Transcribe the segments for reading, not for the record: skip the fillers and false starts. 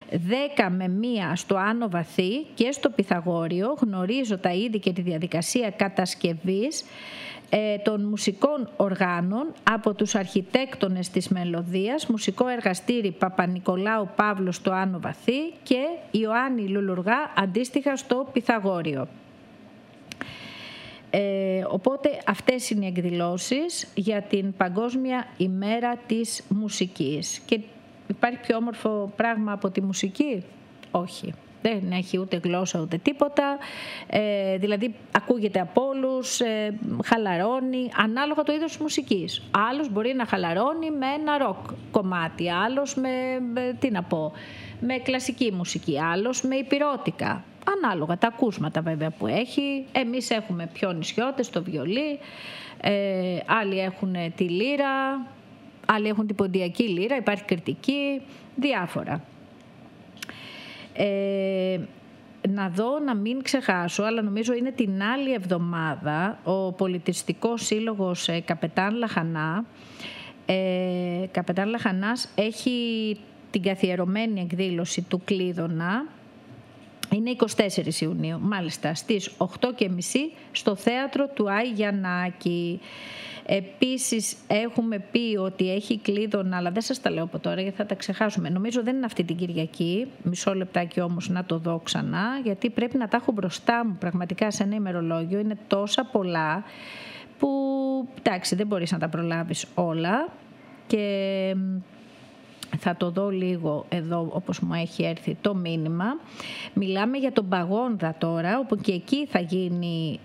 10 με 1 στο Άνω Βαθύ και στο Πυθαγόριο. Γνωρίζω τα είδη και τη διαδικασία κατασκευής των μουσικών οργάνων από τους αρχιτέκτονες της μελωδίας, μουσικό εργαστήρι Παπα-Νικολάου Παύλου στο Άνω Βαθύ και Ιωάννη Λουλουργά αντίστοιχα στο Πυθαγόριο. Οπότε αυτές είναι οι εκδηλώσεις για την Παγκόσμια ημέρα της μουσικής. Και υπάρχει πιο όμορφο πράγμα από τη μουσική? Όχι. Δεν έχει ούτε γλώσσα ούτε τίποτα, δηλαδή ακούγεται από όλους, χαλαρώνει, ανάλογα το είδος της μουσικής. Άλλος μπορεί να χαλαρώνει με ένα ροκ κομμάτι, άλλος με κλασική μουσική, άλλος με υπηρώτικα. Ανάλογα τα ακούσματα βέβαια που έχει. Εμείς έχουμε πιο νησιώτες, το βιολί, άλλοι έχουν τη λύρα, άλλοι έχουν την ποντιακή λύρα, υπάρχει κριτική, διάφορα. Να δω να μην ξεχάσω, αλλά νομίζω είναι την άλλη εβδομάδα, ο Πολιτιστικός Σύλλογος Καπετάν Λαχανάς έχει την καθιερωμένη εκδήλωση του Κλείδωνα. Είναι 24 Ιουνίου, μάλιστα, στις 8:30 στο θέατρο του Άι Γιαννάκη. Επίσης έχουμε πει ότι έχει Κλείδωνα, αλλά δεν σας τα λέω από τώρα γιατί θα τα ξεχάσουμε. Νομίζω δεν είναι αυτή την Κυριακή, μισό λεπτάκι όμως να το δω ξανά, γιατί πρέπει να τα έχω μπροστά μου πραγματικά σε ένα ημερολόγιο. Είναι τόσα πολλά που, εντάξει, δεν μπορείς να τα προλάβεις όλα και θα το δω λίγο εδώ όπως μου έχει έρθει το μήνυμα. Μιλάμε για τον Παγόνδα τώρα, όπου και εκεί θα γίνει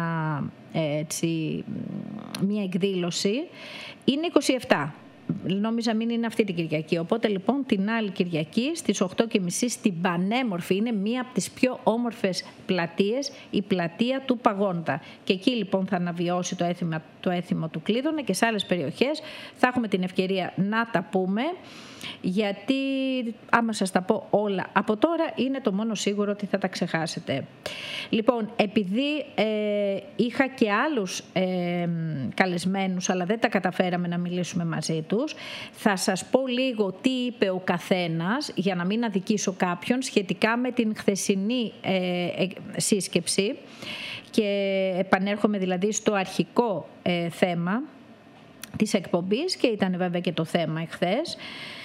μια εκδήλωση. Είναι 27. Νόμιζα μην είναι αυτή την Κυριακή. Οπότε λοιπόν την άλλη Κυριακή στις 8:30 στην πανέμορφη, είναι μία από τις πιο πλατείες, η πλατεία του Παγόντα. Και εκεί λοιπόν θα αναβιώσει το έθιμο του Κλείδωνα και σε άλλες περιοχές θα έχουμε την ευκαιρία να τα πούμε. Γιατί άμα σας τα πω όλα από τώρα είναι το μόνο σίγουρο ότι θα τα ξεχάσετε. Λοιπόν, επειδή είχα και άλλους καλεσμένους αλλά δεν τα καταφέραμε να μιλήσουμε μαζί τους, θα σας πω λίγο τι είπε ο καθένας για να μην αδικήσω κάποιον σχετικά με την χθεσινή σύσκεψη και επανέρχομαι δηλαδή στο αρχικό θέμα της εκπομπής και ήταν βέβαια και το θέμα εχθές.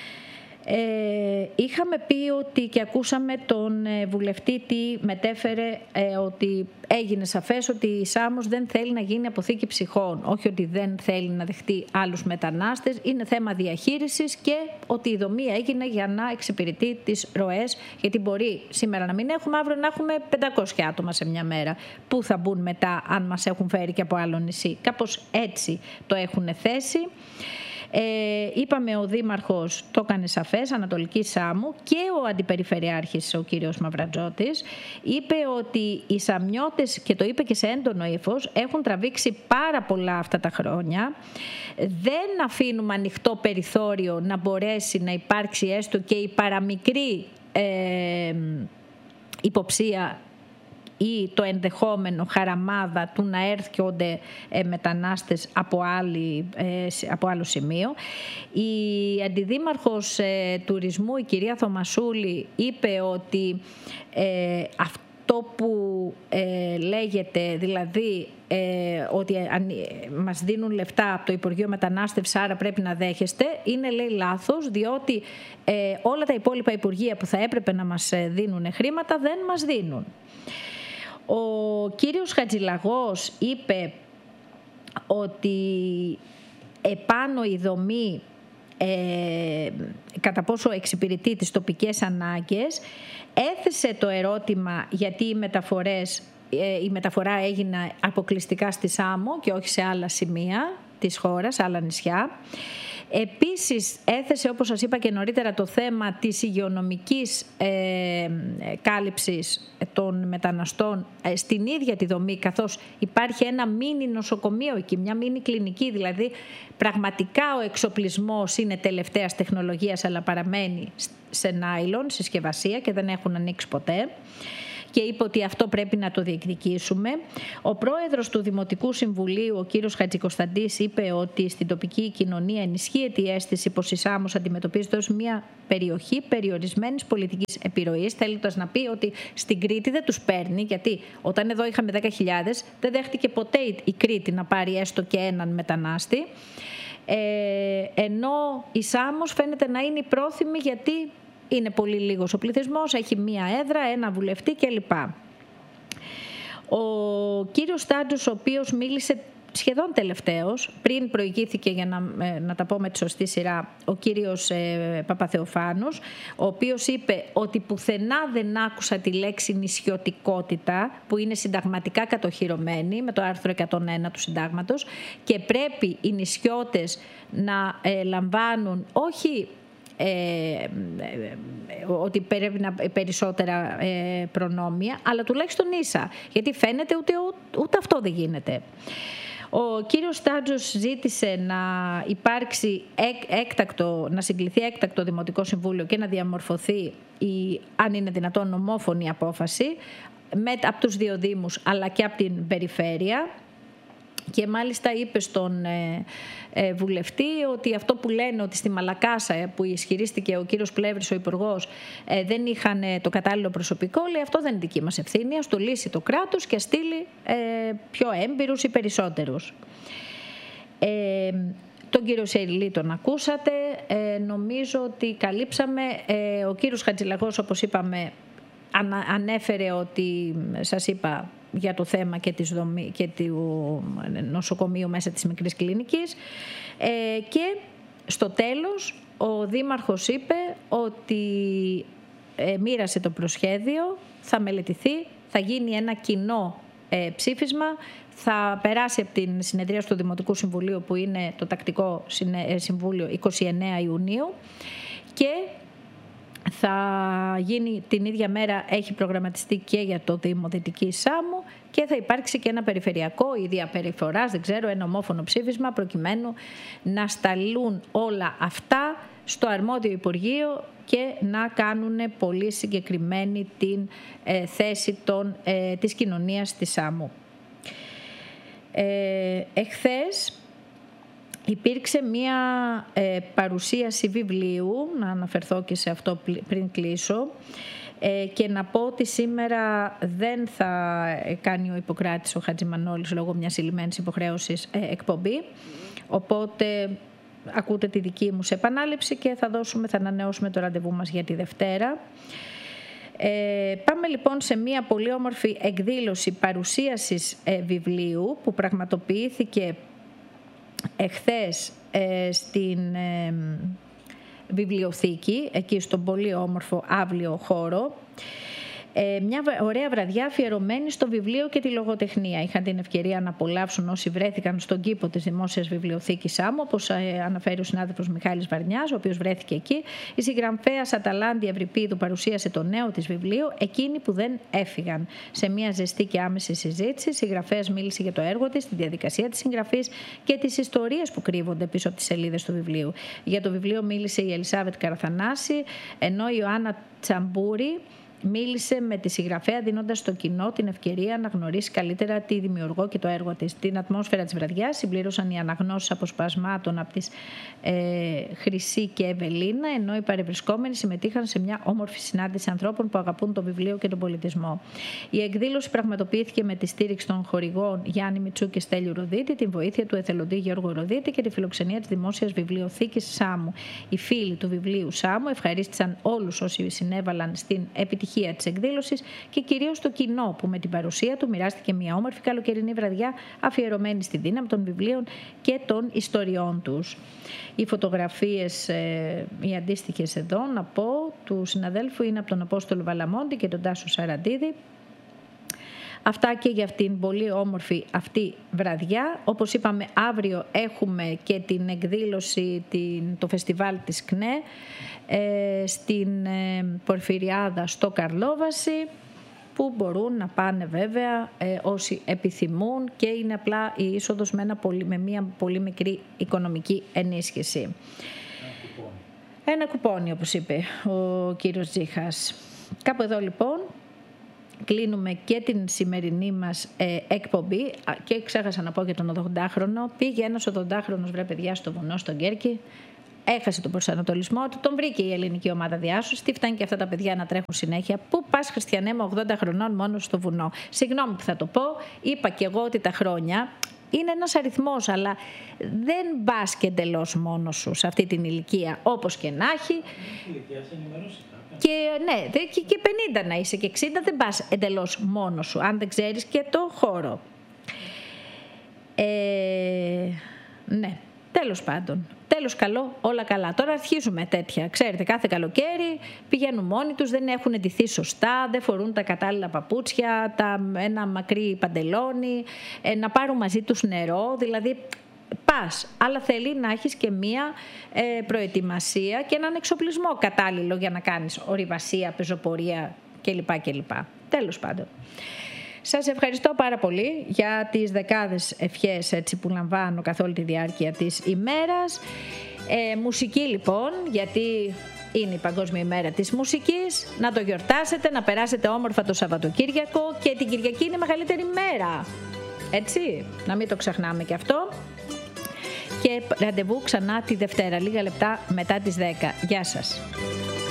Είχαμε πει ότι και ακούσαμε τον βουλευτή τι μετέφερε, ότι έγινε σαφές ότι η Σάμος δεν θέλει να γίνει αποθήκη ψυχών. Όχι ότι δεν θέλει να δεχτεί άλλους μετανάστες, είναι θέμα διαχείρισης και ότι η δομή έγινε για να εξυπηρετεί τις ροές, γιατί μπορεί σήμερα να μην έχουμε, αύριο να έχουμε 500 άτομα σε μια μέρα. Πού θα μπουν μετά αν μας έχουν φέρει και από άλλο νησί? Κάπως έτσι το έχουν θέσει. Είπαμε ο Δήμαρχος το έκανε σαφές, Ανατολική Σάμου, και ο Αντιπεριφερειάρχης ο κύριος Μαυρατζώτης είπε ότι οι Σαμιώτες, και το είπε και σε έντονο ύφος, έχουν τραβήξει πάρα πολλά αυτά τα χρόνια. Δεν αφήνουμε ανοιχτό περιθώριο να μπορέσει να υπάρξει έστω και η παραμικρή υποψία ή το ενδεχόμενο χαραμάδα του να έρχονται μετανάστες από άλλο σημείο. Η Αντιδήμαρχος Τουρισμού, η κυρία Θωμασούλη, είπε ότι αυτό που λέγεται, δηλαδή ότι μας δίνουν λεφτά από το Υπουργείο Μετανάστευση, άρα πρέπει να δέχεστε, είναι, λέει, λάθος, διότι όλα τα υπόλοιπα υπουργεία που θα έπρεπε να μας δίνουν χρήματα δεν μας δίνουν. Ο κύριος Χατζηλαγός είπε ότι επάνω η δομή κατά πόσο εξυπηρετεί τις τοπικές ανάγκες. Έθεσε το ερώτημα γιατί η μεταφορά έγινε αποκλειστικά στη Σάμο και όχι σε άλλα σημεία της χώρας, άλλα νησιά. Επίσης έθεσε, όπως σας είπα και νωρίτερα, το θέμα της υγειονομικής κάλυψης των μεταναστών στην ίδια τη δομή, καθώς υπάρχει ένα μίνι νοσοκομείο εκεί, μια μίνι κλινική, δηλαδή πραγματικά ο εξοπλισμός είναι τελευταίας τεχνολογίας αλλά παραμένει σε νάιλον, συσκευασία και δεν έχουν ανοίξει ποτέ. και είπε ότι αυτό πρέπει να το διεκδικήσουμε. Ο πρόεδρος του Δημοτικού Συμβουλίου, ο κύριος Χατζικοσταντής, είπε ότι στην τοπική κοινωνία ενισχύεται η αίσθηση πως η Σάμος αντιμετωπίζεται ως μια περιοχή περιορισμένης πολιτικής επιρροής, θέλοντας να πει ότι στην Κρήτη δεν τους παίρνει, γιατί όταν εδώ είχαμε 10.000 δεν δέχτηκε ποτέ η Κρήτη να πάρει έστω και έναν μετανάστη, ενώ η Σάμος φαίνεται να είναι πρόθυμη, γιατί είναι πολύ λίγος ο πληθυσμός, έχει μία έδρα, ένα βουλευτή κλπ. Ο κύριος Στάντζος, ο οποίος μίλησε σχεδόν τελευταίος, πριν προηγήθηκε, για να τα πω με τη σωστή σειρά, ο κύριος Παπαθεοφάνος, ο οποίος είπε ότι πουθενά δεν άκουσα τη λέξη νησιωτικότητα, που είναι συνταγματικά κατοχυρωμένη με το άρθρο 101 του Συντάγματος, και πρέπει οι νησιώτες να λαμβάνουν όχι ότι πρέπει να περισσότερα προνόμια, αλλά τουλάχιστον ίσα, γιατί φαίνεται ούτε αυτό δεν γίνεται. Ο κύριος Στάντζος ζήτησε να υπάρξει να συγκληθεί έκτακτο Δημοτικό Συμβούλιο και να διαμορφωθεί αν είναι δυνατόν ομόφωνη απόφαση από τους δύο Δήμους αλλά και από την περιφέρεια. Και μάλιστα είπε στον βουλευτή ότι αυτό που λένε ότι στη Μαλακάσα, που ισχυρίστηκε ο κύριος Πλεύρης, ο υπουργός, δεν είχαν το κατάλληλο προσωπικό, λέει αυτό δεν είναι δική μας ευθύνη, ας το λύσει το κράτος και ας στείλει πιο έμπειρους ή περισσότερους. Τον κύριο Σεριλή τον ακούσατε, νομίζω ότι καλύψαμε. Ο κύριος Χατζηλαγός, όπως είπαμε, ανέφερε ότι, σας είπα, για το θέμα και του νοσοκομείου μέσα της μικρής κλινικής, και στο τέλος ο Δήμαρχος είπε ότι μοίρασε το προσχέδιο, θα μελετηθεί, θα γίνει ένα κοινό ψήφισμα, θα περάσει από την συνεδρία του Δημοτικού Συμβουλίου, που είναι το τακτικό συμβούλιο, 29 Ιουνίου, και θα γίνει την ίδια μέρα, έχει προγραμματιστεί και για το Δήμο Δυτική Σάμου, και θα υπάρξει και ένα περιφερειακό ή διαπεριφοράς, δεν ξέρω, ένα ομόφωνο ψήφισμα, προκειμένου να σταλούν όλα αυτά στο αρμόδιο Υπουργείο και να κάνουν πολύ συγκεκριμένη την θέση της κοινωνίας της Σάμου. Εχθές υπήρξε μία παρουσίαση βιβλίου, να αναφερθώ και σε αυτό πριν κλείσω, και να πω ότι σήμερα δεν θα κάνει ο Ιπποκράτης ο Χατζημανόλης λόγω μιας ηλυμένης υποχρέωσης εκπομπή, οπότε ακούτε τη δική μου σε επανάληψη και θα ανανεώσουμε το ραντεβού μας για τη Δευτέρα. Πάμε λοιπόν σε μια πολύ όμορφη εκδήλωση παρουσίασης βιβλίου που πραγματοποιήθηκε εχθές στην βιβλιοθήκη, εκεί στον πολύ όμορφο άβλιο χώρο. Μια ωραία βραδιά αφιερωμένη στο βιβλίο και τη λογοτεχνία. Είχαν την ευκαιρία να απολαύσουν όσοι βρέθηκαν στον κήπο της Δημόσιας Βιβλιοθήκης Σάμου, όπως αναφέρει ο συνάδελφος Μιχάλης Βαρνιάς, ο οποίος βρέθηκε εκεί. Η συγγραφέας Αταλάντη Ευρυπίδου παρουσίασε το νέο της βιβλίο «Εκείνοι που δεν έφυγαν». Σε μια ζεστή και άμεση συζήτηση, η συγγραφέας μίλησε για το έργο της, τη διαδικασία της συγγραφής και τις ιστορίες που κρύβονται πίσω από τις σελίδες του βιβλίου. Για το βιβλίο μίλησε η Ελισάβετ Καραθανάση, ενώ η Ιωάννα Τσαμπούρη μίλησε με τη συγγραφέα, δίνοντας στο κοινό την ευκαιρία να γνωρίσει καλύτερα τη δημιουργό και το έργο της. Την ατμόσφαιρα της βραδιάς συμπλήρωσαν οι αναγνώσεις αποσπασμάτων από τις Χρυσή και Ευελίνα, ενώ οι παρευρισκόμενοι συμμετείχαν σε μια όμορφη συνάντηση ανθρώπων που αγαπούν το βιβλίο και τον πολιτισμό. Η εκδήλωση πραγματοποιήθηκε με τη στήριξη των χορηγών Γιάννη Μητσού και Στέλιου Ροδίτη, την βοήθεια του εθελοντή Γιώργου Ροδίτη και τη φιλοξενία της Δημόσιας Βιβλιοθήκης Σάμου. Οι φίλοι του βιβλίου Σάμου ευχαρίστησαν όλους όσοι συνέβαλαν στην επιτυχία της εκδήλωσης και κυρίως το κοινό, που με την παρουσία του μοιράστηκε μια όμορφη καλοκαιρινή βραδιά αφιερωμένη στη δύναμη των βιβλίων και των ιστοριών τους. Οι φωτογραφίες, οι αντίστοιχες εδώ, να πω, του συναδέλφου είναι από τον Απόστολο Βαλαμόντη και τον Τάσο Σαραντίδη. Αυτά και για αυτήν πολύ όμορφη αυτή βραδιά. Όπως είπαμε, αύριο έχουμε και την εκδήλωση, το φεστιβάλ της ΚΝΕ στην Πορφυριάδα στο Καρλόβαση, που μπορούν να πάνε βέβαια όσοι επιθυμούν, και είναι απλά η είσοδος με μια πολύ μικρή οικονομική ενίσχυση. Ένα κουπόνι, όπως είπε ο κύριος Τζίχας. Κάπου εδώ λοιπόν κλείνουμε και την σημερινή μας εκπομπή. Και ξέχασα να πω για τον 80χρονο. Πήγε ένας 80χρονος, βρε παιδιά, στο βουνό στον Κέρκη. Έχασε τον προσανατολισμό του, τον βρήκε η ελληνική ομάδα διάσωσης. Τι φτάνει και αυτά τα παιδιά να τρέχουν συνέχεια. Πού πας, Χριστιανέ, με 80 χρονών μόνο στο βουνό? Συγγνώμη που θα το πω, είπα και εγώ ότι τα χρόνια είναι ένας αριθμός, αλλά δεν πας και εντελώς μόνος σου σε αυτή την ηλικία, όπως και να έχει. Και ναι, και 50 να είσαι και 60 δεν πας εντελώς μόνος σου, αν δεν ξέρεις και το χώρο. Ναι, τέλος πάντων. Τέλος καλό, όλα καλά. Τώρα αρχίζουμε τέτοια. Ξέρετε, κάθε καλοκαίρι πηγαίνουν μόνοι τους, δεν έχουν ντυθεί σωστά, δεν φορούν τα κατάλληλα παπούτσια, ένα μακρύ παντελόνι, να πάρουν μαζί τους νερό. Δηλαδή, πας, αλλά θέλει να έχεις και μία προετοιμασία και έναν εξοπλισμό κατάλληλο για να κάνεις ορειβασία, πεζοπορία κλπ. Τέλος πάντων. Σας ευχαριστώ πάρα πολύ για τις δεκάδες ευχές έτσι, που λαμβάνω καθ' όλη τη διάρκεια της ημέρας. Μουσική λοιπόν, γιατί είναι η Παγκόσμια ημέρα της μουσικής. Να το γιορτάσετε, να περάσετε όμορφα το Σαββατοκύριακο, και την Κυριακή είναι η μεγαλύτερη μέρα. Έτσι, να μην το ξεχνάμε και αυτό. Και ραντεβού ξανά τη Δευτέρα, λίγα λεπτά μετά τις 10. Γεια σας.